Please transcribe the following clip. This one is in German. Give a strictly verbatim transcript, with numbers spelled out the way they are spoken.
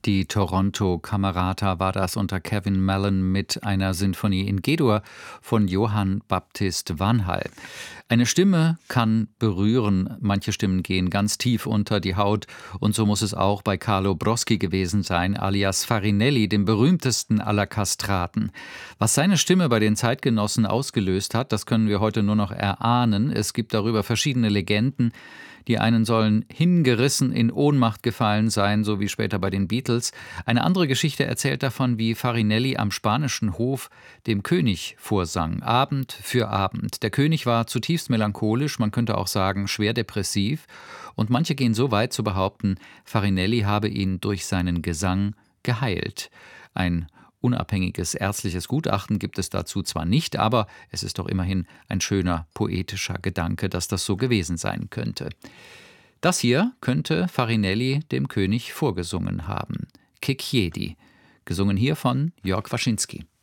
Die Toronto Camerata war das unter Kevin Mallon mit einer Sinfonie in G-Dur von Johann Baptist Vanhal. Eine Stimme kann berühren, manche Stimmen gehen ganz tief unter die Haut und so muss es auch bei Carlo Broschi gewesen sein, alias Farinelli, dem berühmtesten aller Kastraten. Was seine Stimme bei den Zeitgenossen ausgelöst hat, das können wir heute nur noch erahnen. Es gibt darüber verschiedene Legenden. Die einen sollen hingerissen in Ohnmacht gefallen sein, so wie später bei den Beatles. Eine andere Geschichte erzählt davon, wie Farinelli am spanischen Hof dem König vorsang, Abend für Abend. Der König war zutiefst melancholisch, man könnte auch sagen schwer depressiv. Und manche gehen so weit zu behaupten, Farinelli habe ihn durch seinen Gesang geheilt. Ein unabhängiges ärztliches Gutachten gibt es dazu zwar nicht, aber es ist doch immerhin ein schöner poetischer Gedanke, dass das so gewesen sein könnte. Das hier könnte Farinelli dem König vorgesungen haben. Cecchiedi, gesungen hier von Jörg Waschinski.